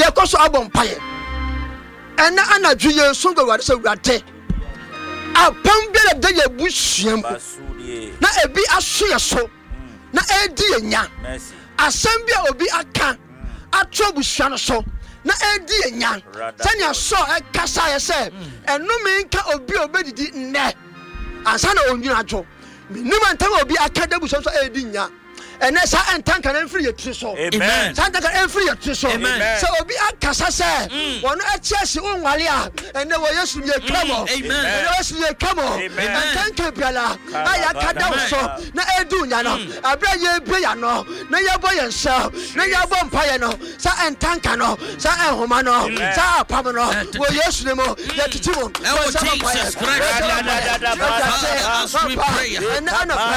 koso abom paye ena anadwo ye so gawade se wurade apam bi da ye busuam na ebi aso ye so na edi enya asem bi obi aka atwa busua no so na edi enya sanya so kasa ye se enumi nka obi obedidi nne ansa na onwina adwo minima ntam obi aka da busua so edi nya ene sa entanka na mfiri yetri so amen santaka emfiri yetri so so obi akasa se wono achiasi onwale a ene wo yesu ye kamo amen yesu ye kamo entanka biala aya kada so na edu nya no abra ye be ya no na ye boy yensa na ye bo mpaye no sa entanka no sa enhoma no sa apam no wo yesu ne mo ye titi mo Jesus Christ we pray and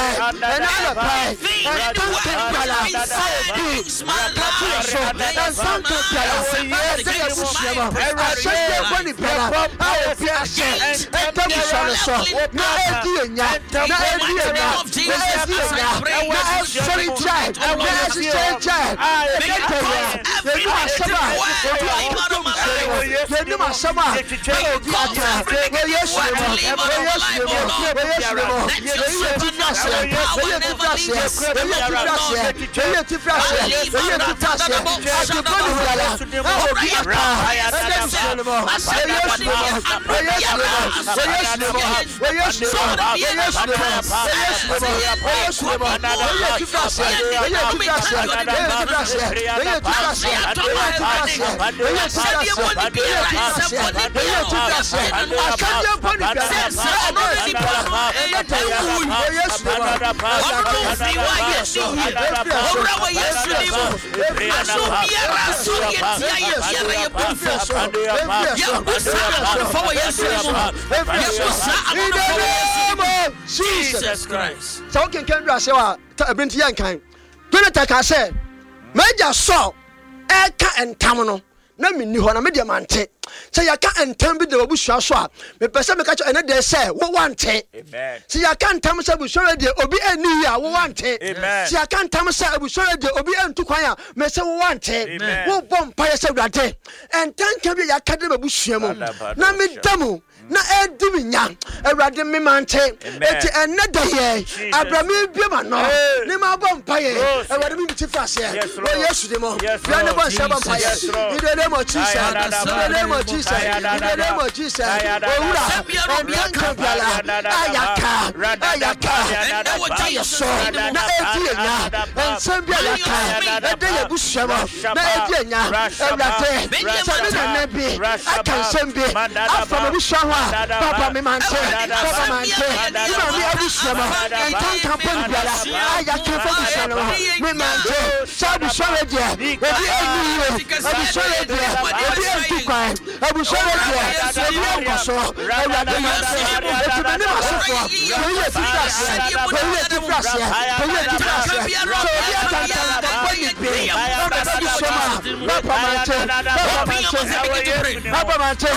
Jesus Christ. So can do say wa abinti yankan. Donata ka say meja so eka entam no na minni ho na me de mante. Say yaka entam bi de obusua so a me pese me ka cho ene de say wo wante. Amen. Say yaka entam say obusua de obi eni a wo wante. Amen. Say yaka entam say obusua de obi entu kwan a me say wo wante. Wo bom pa ye say urade. Entam ka bi yaka de obusua mu. Na me damu na edimi nya awurade me mante eti eneda ye abrami biema no ne ma bom paye awurade me biti frase o yesu de mo ya ne bon se bom paye in the name of Jesus in the name of Jesus in the name of Jesus owura onyanka biala ayaka na wo so na edi nya ensem biala ka ede ye busuamo na edi nya awurade sabi na nabi akan sembi afama busuamo Papa me mante Papa mante ima mi abusama entanka pon biala aya kefa busana me mante sabu sore dia obi eniwe abusore dia obi entukwa abusore dia obi enkoso awurade mante etubane masofo oye tifrase oye tifrase oye tifrase so obi atanta pon bi abusama Papa mante Papa mante